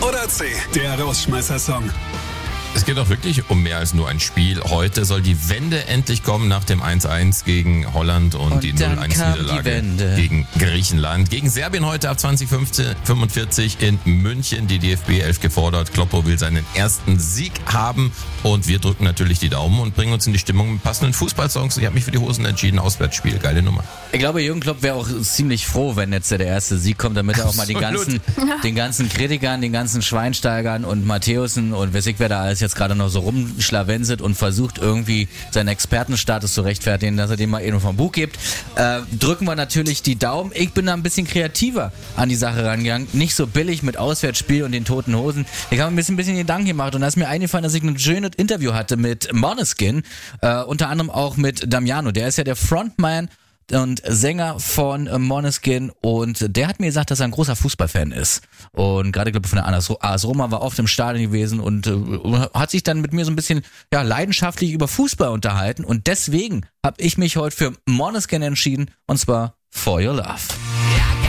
oder C, der Rausschmeißer-Song? Es geht auch wirklich um mehr als nur ein Spiel. Heute soll die Wende endlich kommen nach dem 1-1 gegen Holland und die 0-1-Niederlage gegen Griechenland. Gegen Serbien heute ab 20:45 in München. Die DFB 11 gefordert. Kloppo will seinen ersten Sieg haben. Und wir drücken natürlich die Daumen und bringen uns in die Stimmung mit passenden Fußballsongs. Ich habe mich für die Hosen entschieden. Auswärtsspiel. Geile Nummer. Ich glaube, Jürgen Klopp wäre auch ziemlich froh, wenn jetzt der erste Sieg kommt, damit er auch mal den ganzen Kritikern, den ganzen Schweinsteigern und Matthäusen und weiß ich, wer da alles jetzt gerade noch so rumschlawenselt und versucht irgendwie seinen Expertenstatus zu rechtfertigen, dass er dem mal eben vom Buch gibt. Drücken wir natürlich die Daumen. Ich bin da ein bisschen kreativer an die Sache rangegangen. Nicht so billig mit Auswärtsspiel und den toten Hosen. Ich habe ein bisschen Gedanken gemacht und da ist mir eingefallen, dass ich ein schönes Interview hatte mit Måneskin, unter anderem auch mit Damiano. Der ist ja der Frontman und Sänger von Måneskin und der hat mir gesagt, dass er ein großer Fußballfan ist und gerade glaube ich von der AS Roma war oft im Stadion gewesen und hat sich dann mit mir so ein bisschen leidenschaftlich über Fußball unterhalten und deswegen habe ich mich heute für Måneskin entschieden und zwar For Your Love.